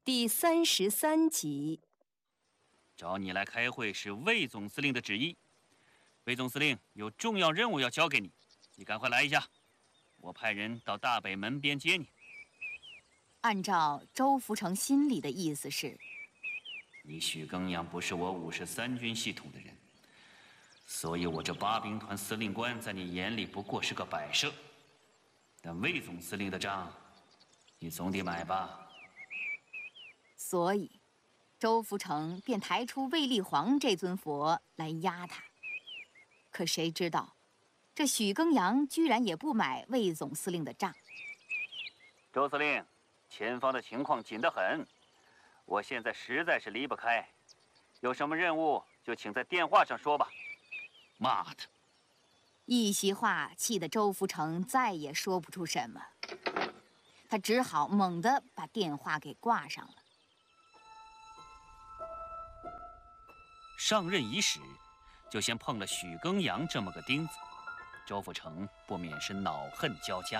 第33集。 找你来开会是魏总司令的旨意，魏总司令有重要任务要交给你，你赶快来一下，我派人到大北门边接你。 按照周福成心里的意思是， 你许耕阳不是我53军系统的人，所以我这8兵团司令官在你眼里不过是个摆设。但魏总司令的账，你总得买吧？ 所以，周福成便抬出卫立煌这尊佛来压他。可谁知道，这许耕阳居然也不买魏总司令的账。 周司令，前方的情况紧得很，我现在实在是离不开，有什么任务就请在电话上说吧。妈的！ 一席话气得周福成再也说不出什么，他只好猛地把电话给挂上了。 上任伊始，就先碰了许耕阳这么个钉子，周福成不免是恼恨交加。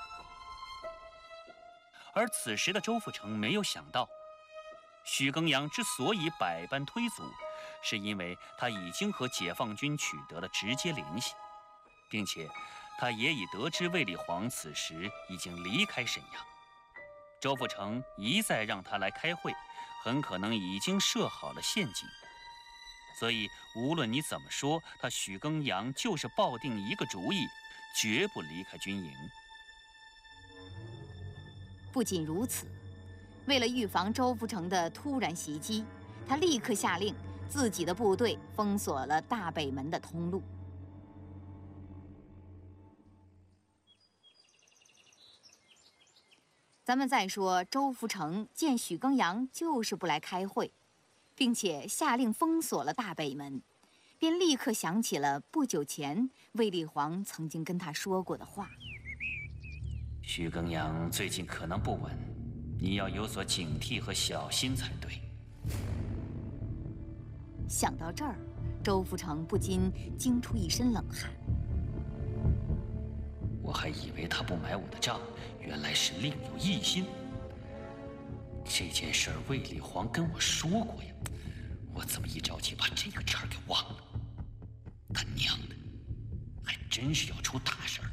而此时的周福成没有想到，许耕阳之所以百般推阻，是因为他已经和解放军取得了直接联系，并且他也已得知卫立煌此时已经离开沈阳。周福成一再让他来开会，很可能已经设好了陷阱。所以无论你怎么说，他许耕阳就是抱定一个主意，绝不离开军营。 不仅如此，为了预防周福成的突然袭击，他立刻下令自己的部队封锁了大北门的通路。咱们再说，周福成见许耕阳就是不来开会，并且下令封锁了大北门，便立刻想起了不久前卫立煌曾经跟他说过的话。 许耕阳最近可能不稳，你要有所警惕和小心才对。 想到这儿，周福成不禁惊出一身冷汗。 我还以为他不买我的账，原来是另有异心。这件事卫立煌跟我说过呀，我怎么一着急把这个茬给忘了？他娘的，还真是要出大事儿！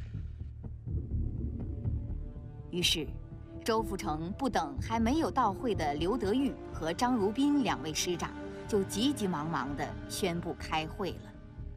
于是，周福成不等还没有到会的刘德裕和张如宾2位师长，就急急忙忙地宣布开会了。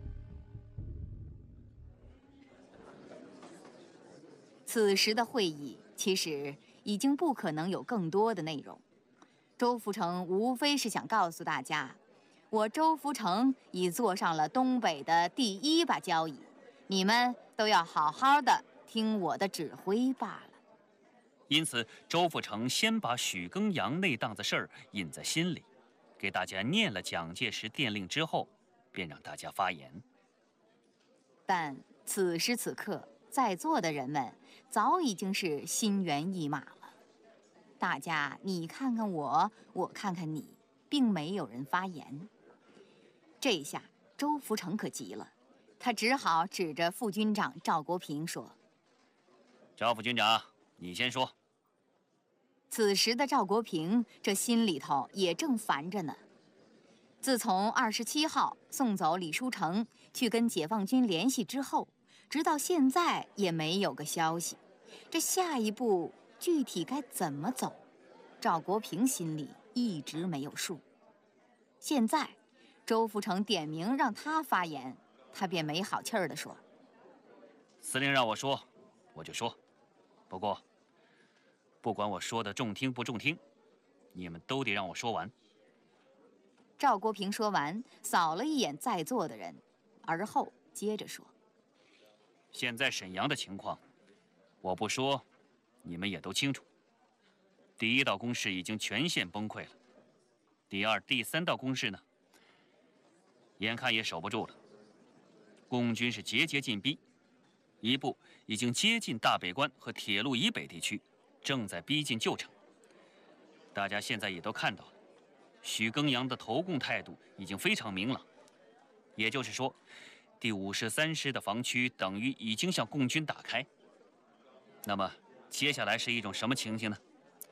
此时的会议其实已经不可能有更多的内容，周福成无非是想告诉大家，我周福成已坐上了东北的第1把交椅，你们都要好好的听我的指挥罢了。 因此，周福成先把许耕阳那档子事儿印在心里，给大家念了蒋介石电令之后，便让大家发言。 但此时此刻，在座的人们早已经是心猿意马了。大家你看看我，我看看你，并没有人发言。这下周福成可急了，他只好指着副军长赵国平说：“ 赵副军长，你先说。” 此时的赵国平这心里头也正烦着呢。自从27号送走李书成去跟解放军联系之后，直到现在也没有个消息。这下一步具体该怎么走，赵国平心里一直没有数。现在周福成点名让他发言，他便没好气儿地说：“ 司令让我说，我就说。不过，不管我说的中听不中听，你们都得让我说完。” 赵国平说完，扫了一眼在座的人，而后接着说：“ 现在沈阳的情况，我不说，你们也都清楚。第1道攻势已经全线崩溃了，第2、第3道攻势呢，眼看也守不住了。共军是节节进逼，一部已经接近大北关和铁路以北地区，正在逼近旧城。大家现在也都看到了，许耕阳的投共态度已经非常明朗，也就是说，第53师的防区等于已经向共军打开。那么接下来是一种什么情形呢？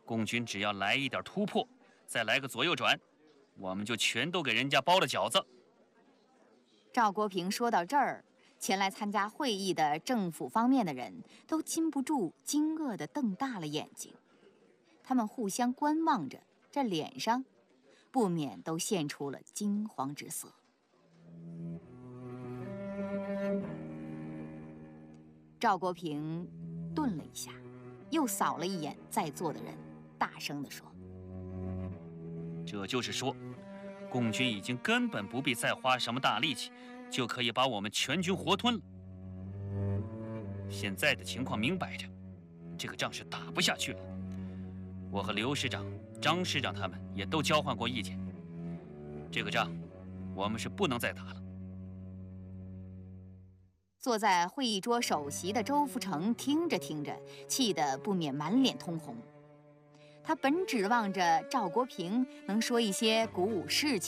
共军只要来一点突破，再来个左右转，我们就全都给人家包了饺子。 赵国平说到这儿，前来参加会议的政府方面的人都禁不住惊愕地瞪大了眼睛，他们互相观望着，这脸上不免都现出了惊慌之色。赵国平顿了一下，又扫了一眼在座的人，大声地说：“ 这就是说，共军已经根本不必再花什么大力气，就可以把我们全军活吞了。现在的情况明摆着，这个仗是打不下去了。我和刘师长、张师长他们也都交换过意见，这个仗我们是不能再打了。” 坐在会议桌首席的周福成听着听着，气得不免满脸通红。他本指望着赵国平能说一些鼓舞士气